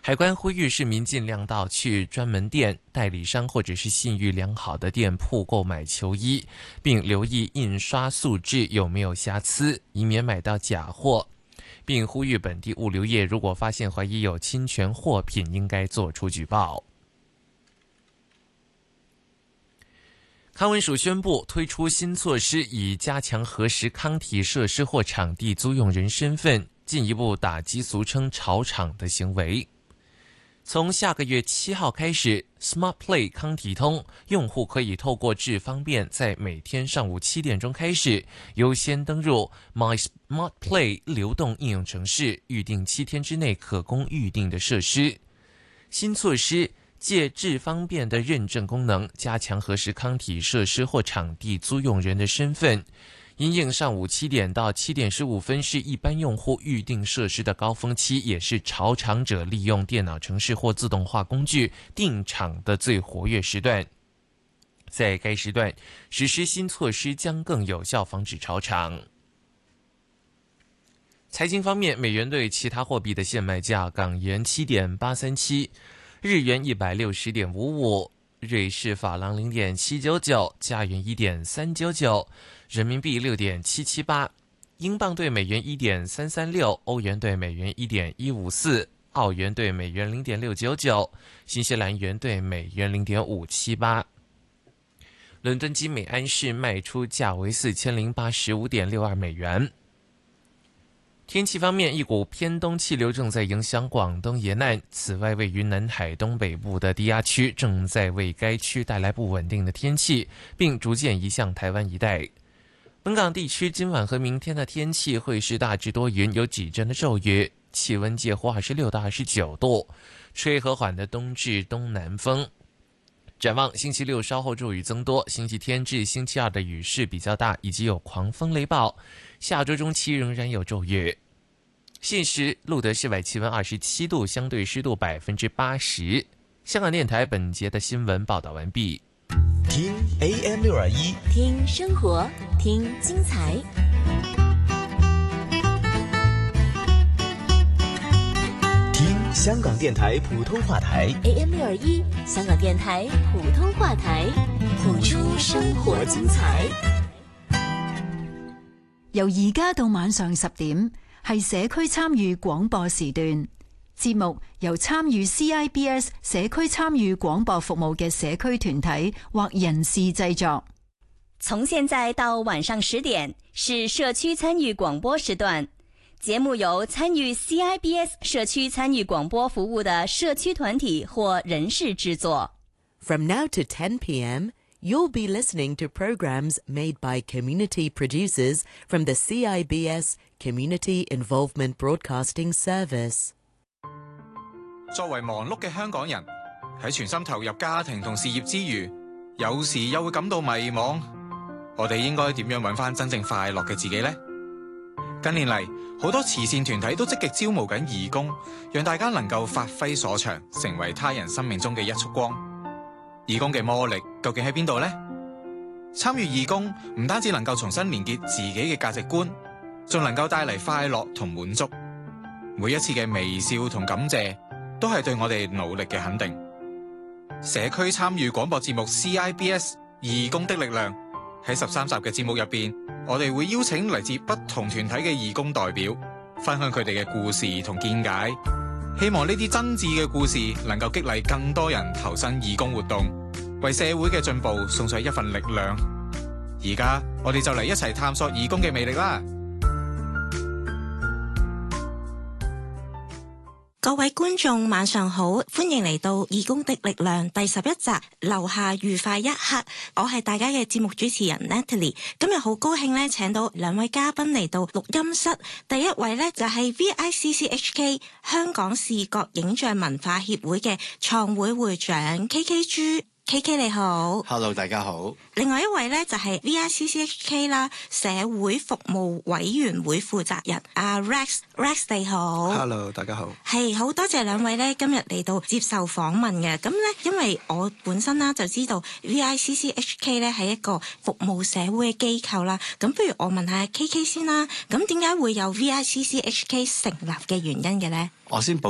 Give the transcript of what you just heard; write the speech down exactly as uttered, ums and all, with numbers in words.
海关呼吁市民尽量到去专门店、代理商或者是信誉良好的店铺购买球衣，并留意印刷素质有没有瑕疵，以免买到假货。并呼吁本地物流业如果发现怀疑有侵权货品，应该做出举报。康文署宣布推出新措施，以加强核实康体设施或场地租用人身份，进一步打击俗称炒场的行为。从下个月七号开始 ，Smart Play 康体通用户可以透过智方便，在每天上午七点钟开始，优先登入 My Smart Play 流动应用程式，预定七天之内可供预定的设施。新措施借智方便的认证功能，加强核实康体设施或场地租用人的身份。因应上午七点到七点十五分是一般用户预定设施的高峰期，也是炒场者利用电脑程式或自动化工具订场的最活跃时段。在该时段实施新措施，将更有效防止炒场。财经方面，美元对其他货币的现卖价：港元七点八三七，日元一百六十点五五，瑞士法郎零点七九九，加元一点三九九，人民币六点七七八，英镑对美元一点三三六，欧元对美元一点一五四，澳元对美元零点六九九，新西兰元对美元零点五七八。伦敦金每安士卖出价为四千零八十五点六二美元。天气方面，一股偏东气流正在影响广东沿岸，此外位于南海东北部的低压区正在为该区带来不稳定的天气，并逐渐移向台湾一带。本港地区今晚和明天的天气会是大致多云，有几阵的骤雨，气温介乎二十六到二十九度，吹和缓的东至东南风。展望星期六稍后骤雨增多，星期天至星期二的雨势比较大，以及有狂风雷暴，下周中期仍然有骤雨。现时录得室外气温二十七度，相对湿度百分之八十。香港电台本节的新闻报道完毕。 听 A M 六二一， 听生活，听精彩。 听香港电台普通话台 A M 六二一，香港電台普通話台，譜出生活精彩。 由而家到晚上十點，係社區參與廣播時段。節目由參與 C I B S 社區參與廣播服務嘅社區團體或人士製作。 從現在到晚上十點是社區參與廣播時段。節目由參與 C I B S 社區參與廣播服務的社區團體或人士製作。 From now to ten p.m., you'll be listening to programs made by community producers from the C I B S Community Involvement Broadcasting Service。 作為忙碌嘅香港人，喺全心投入家庭同事業之餘，有時又會感到迷茫。我哋應該點樣揾返真正快樂嘅自己呢？近年嚟，好多慈善團體都積極招募緊義工，讓大家能夠發揮所長，成為他人生命中嘅一束光。義工嘅魔力究竟喺邊度呢？參與義工唔單止能夠重新連結自己嘅價值觀，仲能夠帶嚟快樂同滿足。每一次嘅微笑同感謝，都係對我哋努力嘅肯定。社區參與廣播節目 C I B S 義工的力量，喺十三集嘅節目入邊，我哋會邀請嚟自不同團體嘅義工代表，分享佢哋嘅故事同見解。希望呢啲真摯嘅故事能夠激勵更多人投身義工活動，為社會嘅進步送上一份力量。而家我哋就嚟一齊探索義工嘅魅力啦！ 各位觀眾晚上好，歡迎嚟到義工的力量第十一集，留下愉快一刻。我係大家嘅節目主持人 Natalie， 今日好高興咧，請到兩位嘉賓嚟到錄音室。第一位咧就係 V I C C H K 香港視覺影像文化協會嘅創會會長 K K 豬。K K 你好 ，Hello 大家好。 另外一位咧就係 V I C C H K 啦社會服務委員會負責人阿 Rex Rex 你好 ，Hello 大家好。 係好多謝兩位咧今日嚟到接受訪問嘅。咁咧因為我本身啦就知道 V I C C H K 咧係一個服務社會嘅機構啦。咁不如我問下 K K 先啦。咁點解會有 V I C C H K 成立嘅原因嘅咧？ 我先補